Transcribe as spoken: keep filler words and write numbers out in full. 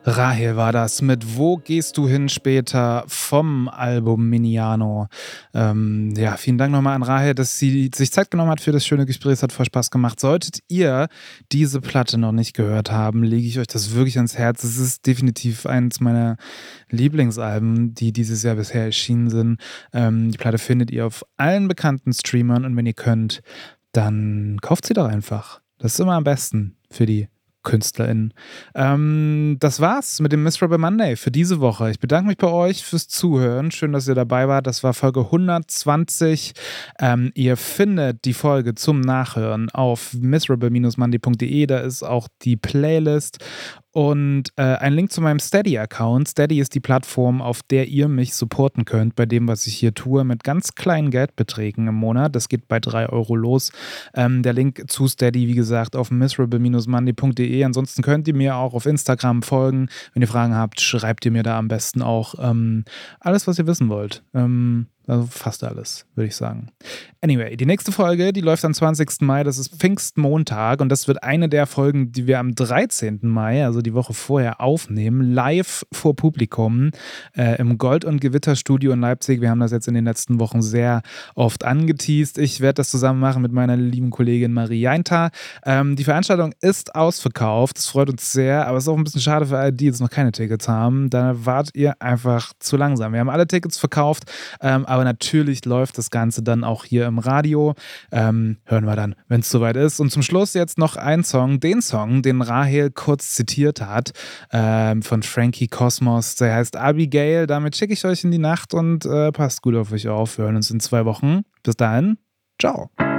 Rahel war das mit Wo gehst du hin später vom Album Miniano. Ähm, ja, vielen Dank nochmal an Rahel, dass sie sich Zeit genommen hat für das schöne Gespräch. Es hat voll Spaß gemacht. Solltet ihr diese Platte noch nicht gehört haben, lege ich euch das wirklich ans Herz. Es ist definitiv eines meiner Lieblingsalben, die dieses Jahr bisher erschienen sind. Ähm, die Platte findet ihr auf allen bekannten Streamern und wenn ihr könnt, dann kauft sie doch einfach. Das ist immer am besten für die KünstlerInnen. Ähm, das war's mit dem Miserable Monday für diese Woche. Ich bedanke mich bei euch fürs Zuhören. Schön, dass ihr dabei wart. Das war Folge hundertzwanzig. Ähm, ihr findet die Folge zum Nachhören auf miserable monday punkt de. Da ist auch die Playlist und äh, ein Link zu meinem Steady-Account. Steady ist die Plattform, auf der ihr mich supporten könnt bei dem, was ich hier tue, mit ganz kleinen Geldbeträgen im Monat. Das geht bei drei Euro los. Ähm, der Link zu Steady, wie gesagt, auf miserable monday punkt de. Ansonsten könnt ihr mir auch auf Instagram folgen. Wenn ihr Fragen habt, schreibt ihr mir da am besten auch ähm, alles, was ihr wissen wollt. Ähm, also fast alles, würde ich sagen. Anyway, die nächste Folge, die läuft am zwanzigsten Mai. Das ist Pfingstmontag und das wird eine der Folgen, die wir am dreizehnten Mai, also die Woche vorher, aufnehmen. Live vor Publikum äh, im Gold- und Gewitterstudio in Leipzig. Wir haben das jetzt in den letzten Wochen sehr oft angeteast. Ich werde das zusammen machen mit meiner lieben Kollegin Marie Jainter. Ähm, die Veranstaltung ist ausverkauft. Das freut uns sehr, aber es ist auch ein bisschen schade für alle, die jetzt noch keine Tickets haben. Da wart ihr einfach zu langsam. Wir haben alle Tickets verkauft, ähm, aber natürlich läuft das Ganze dann auch hier im Radio. Ähm, hören wir dann, wenn es soweit ist. Und zum Schluss jetzt noch ein Song, den Song, den Rahel kurz zitiert hat, ähm, von Frankie Cosmos. Der heißt Abigail. Damit schicke ich euch in die Nacht und äh, passt gut auf euch auf. Wir hören uns in zwei Wochen. Bis dahin, ciao.